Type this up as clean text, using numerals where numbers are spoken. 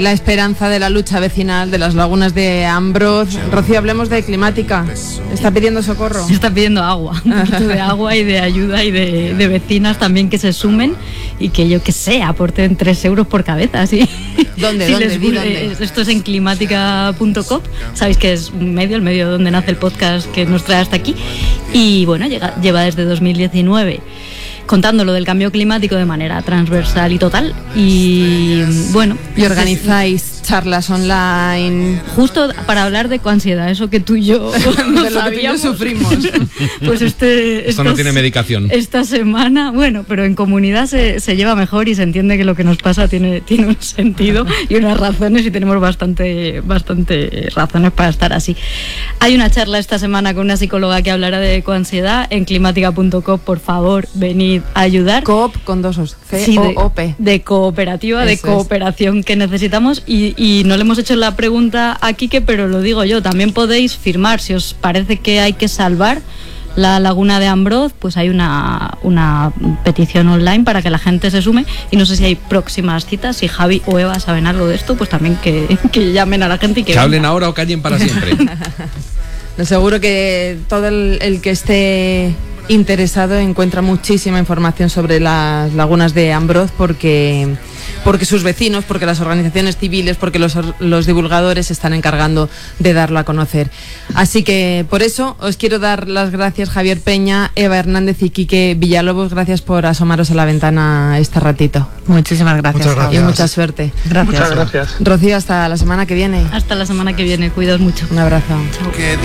La esperanza de la lucha vecinal de las lagunas de Ambroz. Rocío, hablemos de climática. ¿Está pidiendo socorro? Está pidiendo agua, un poquito de agua y de ayuda y de vecinas también que se sumen y que yo que sé, aporten 3 euros por cabeza. ¿Sí? ¿Dónde? Si ¿Dónde? Esto es en climática.com. Sabéis que es el medio donde nace el podcast que nos trae hasta aquí. Y bueno, lleva desde 2019 contando lo del cambio climático de manera transversal y total. Y bueno, y organizáis charlas online justo para hablar de coansiedad, eso que tú y yo de lo que tú y yo sufrimos. Pues esto no tiene medicación. Esta semana, bueno, pero en comunidad se lleva mejor y se entiende que lo que nos pasa tiene un sentido y unas razones, y tenemos bastante razones para estar así. Hay una charla esta semana con una psicóloga que hablará de coansiedad en climática.com. Por favor, venid a ayudar. Coop con 2 O's. C-O-O-P. De cooperativa, de cooperación que necesitamos. Y no le hemos hecho la pregunta a Quique, pero lo digo yo, también podéis firmar si os parece que hay que salvar la laguna de Ambroz. Pues hay una petición online para que la gente se sume, y no sé si hay próximas citas. Si Javi o Eva saben algo de esto, pues también que llamen a la gente y que hablen ahora o callen para siempre. Seguro que todo el que esté interesado encuentra muchísima información sobre las lagunas de Ambroz, porque sus vecinos, porque las organizaciones civiles, porque los divulgadores se están encargando de darlo a conocer. Así que por eso os quiero dar las gracias, Javier Peña, Eva Hernández y Quique Villalobos. Gracias por asomaros a la vantana este ratito. Muchísimas gracias. Muchas gracias. Y mucha suerte. Gracias. Muchas gracias. Rocío, hasta la semana que viene. Hasta la semana que viene, cuidaos mucho. Un abrazo. Chao.